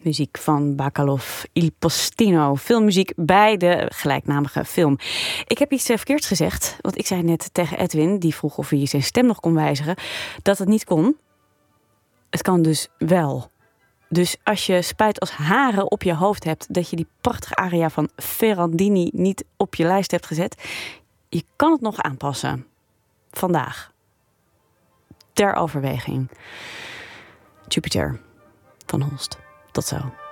muziek van Bacalov, Il Postino. Filmmuziek bij de gelijknamige film. Ik heb iets verkeerds gezegd, want ik zei net tegen Edwin, die vroeg of hij zijn stem nog kon wijzigen, dat het niet kon. Het kan dus wel. Dus als je spuit als haren op je hoofd hebt dat je die prachtige aria van Ferrandini niet op je lijst hebt gezet, je kan het nog aanpassen. Vandaag. Ter overweging. Jupiter van Holst. Tot zo.